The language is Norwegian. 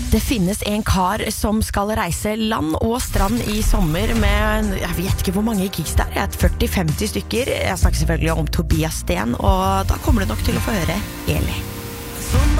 Det finnes en kar som skal reise land og strand i sommer med, jeg vet ikke hvor mange gigs det er, 40-50 stykker. Jeg snakker selvfølgelig om Tobias Sten, og da kommer du nok til å få høre Eli.